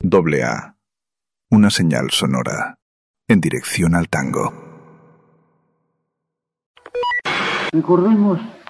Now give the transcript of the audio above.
AA. Una señal sonora en dirección al tango. Recordemos